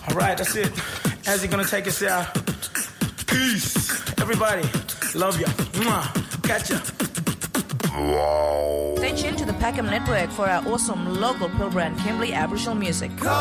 All right, that's it. As you're gonna take us out. Peace. Everybody, love ya. Mwah. Catch ya. Stay tuned to the Packham Network for our awesome local Pilbara and Kimberley Aboriginal music.